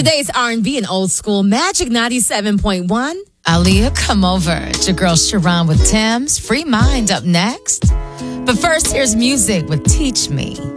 Today's R&B and old school Magic 97.1. Aaliyah, come over. It's your girl Sharon with Tim's Free Mind up next. But first, here's music with Teach Me.